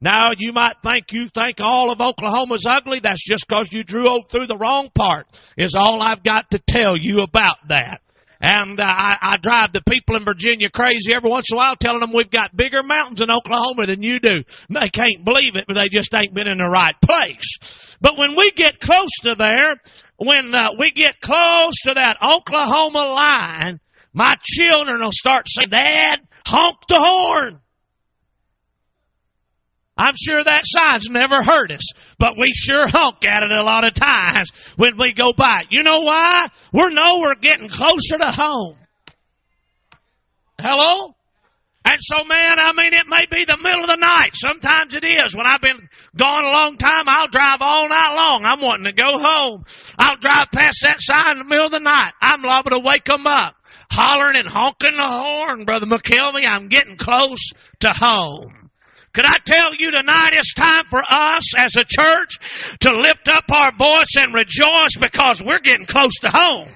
Now, you might think you think all of Oklahoma's ugly. That's just because you drove through the wrong part, is all I've got to tell you about that. And I drive the people in Virginia crazy every once in a while, telling them we've got bigger mountains in Oklahoma than you do. They can't believe it, but they just ain't been in the right place. But when we get close to there, when we get close to that Oklahoma line, my children will start saying, "Dad, honk the horn." I'm sure that sign's never hurt us, but we sure honk at it a lot of times when we go by. You know why? We're getting closer to home. Hello? And so, man, it may be the middle of the night. Sometimes it is. When I've been gone a long time, I'll drive all night long. I'm wanting to go home. I'll drive past that sign in the middle of the night. I'm liable to wake them up, hollering and honking the horn. Brother McKelvey, I'm getting close to home. Could I tell you tonight it's time for us as a church to lift up our voice and rejoice because we're getting close to home.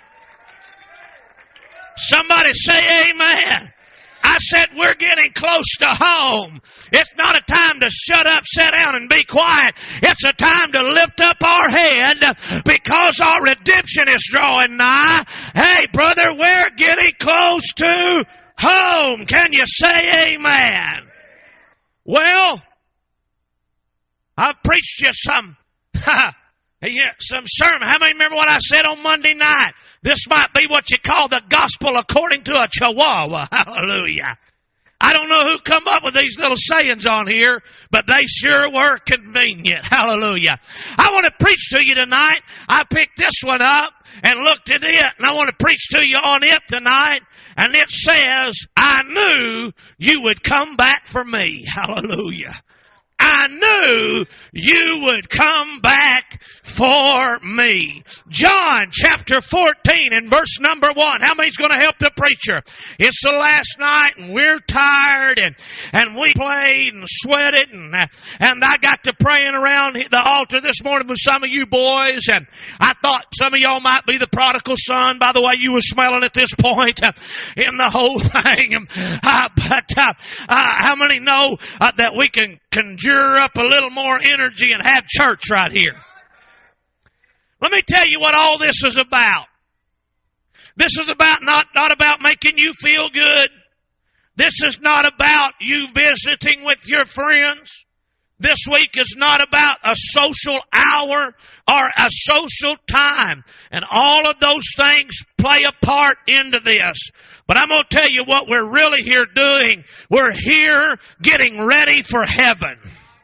Somebody say amen. I said we're getting close to home. It's not a time to shut up, sit down, and be quiet. It's a time to lift up our head because our redemption is drawing nigh. Hey, brother, we're getting close to home. Can you say amen? Well, I've preached you some sermon. How many remember what I said on Monday night? This might be what you call the gospel according to a chihuahua. Hallelujah. I don't know who come up with these little sayings on here, but they sure were convenient. Hallelujah. I want to preach to you tonight. I picked this one up and looked at it, and I want to preach to you on it tonight. And it says, I knew you would come back for me. Hallelujah. I knew you would come back for me. John chapter 14 and verse number 1. How many's going to help the preacher? It's the last night and we're tired and we played and sweated and I got to praying around the altar this morning with some of you boys, and I thought some of y'all might be the prodigal son by the way you were smelling at this point in the whole thing. But how many know that we can conjure up a little more energy and have church right here? Let me tell you what all this is about. This is about not about making you feel good. This is not about you visiting with your friends. This week is not about a social hour or a social time. And all of those things play a part into this. But I'm going to tell you what we're really here doing. We're here getting ready for heaven.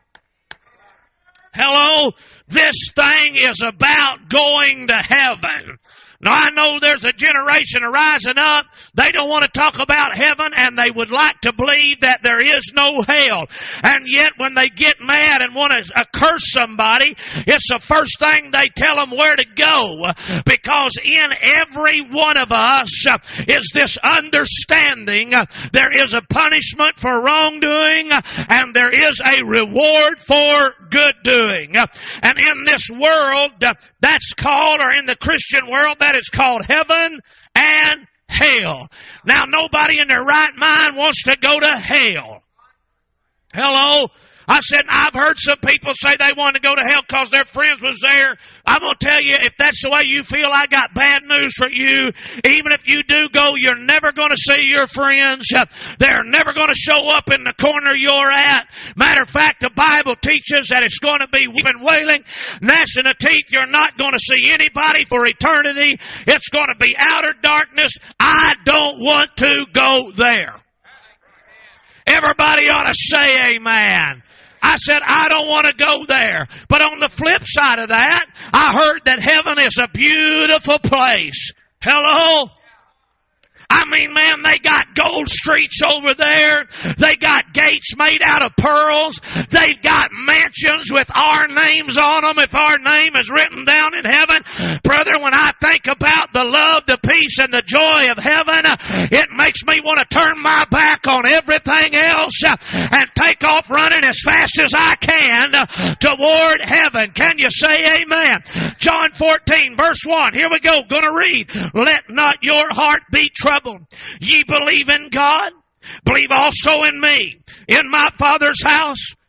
Hello? This thing is about going to heaven. Now, I know there's a generation rising up. They don't want to talk about heaven, and they would like to believe that there is no hell. And yet, when they get mad and want to curse somebody, it's the first thing they tell them where to go. Because in every one of us is this understanding there is a punishment for wrongdoing, and there is a reward for good doing. And in this world, that's called, or in the Christian world, that is called heaven and hell. Now, nobody in their right mind wants to go to hell. Hello? I said, I've heard some people say they want to go to hell because their friends was there. I'm going to tell you, if that's the way you feel, I got bad news for you. Even if you do go, you're never going to see your friends. They're never going to show up in the corner you're at. Matter of fact, the Bible teaches that it's going to be weeping, wailing, gnashing of teeth. You're not going to see anybody for eternity. It's going to be outer darkness. I don't want to go there. Everybody ought to say amen. I said, I don't want to go there. But on the flip side of that, I heard that heaven is a beautiful place. Hello? I mean, man, they got gold streets over there. They got gates made out of pearls. They've got mansions with our names on them if our name is written down in heaven. Brother, when I think about the love, the peace, and the joy of heaven, it makes me want to turn my back on everything else and take off running as fast as I can toward heaven. Can you say amen? John 14, verse 1. Here we go. Going to read. Let not your heart be troubled. Ye believe in God, believe also in me. In my Father's house